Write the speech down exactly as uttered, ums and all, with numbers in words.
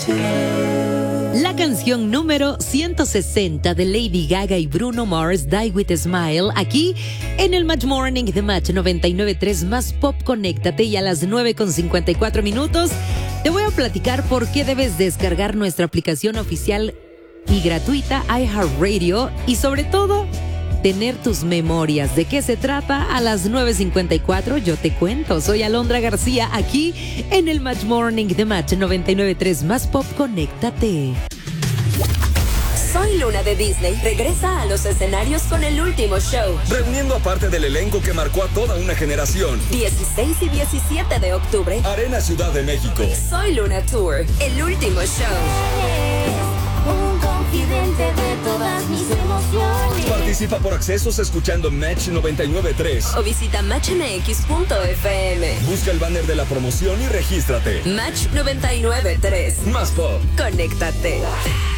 La canción número ciento sesenta de Lady Gaga y Bruno Mars, Die With a Smile, aquí en el Match Morning de Match noventa y nueve punto tres más Pop. Conéctate, y a las nueve con cincuenta y cuatro minutos te voy a platicar por qué debes descargar nuestra aplicación oficial y gratuita iHeartRadio, y sobre todo tener tus memorias. ¿De qué se trata? A las nueve cincuenta y cuatro yo te cuento. Soy Alondra García, aquí en el Match Morning de Match noventa y nueve punto tres más Pop. Conéctate. Soy Luna de Disney regresa a los escenarios con el último show, reuniendo a parte del elenco que marcó a toda una generación. dieciséis y diecisiete de octubre, Arena Ciudad de México. Soy Luna Tour, el último show. Un confidente de todas mis emociones. Participa por accesos escuchando Match noventa y nueve punto tres o visita match m x punto f m. Busca el banner de la promoción y regístrate. Match noventa y nueve punto tres Más Pop. Conéctate.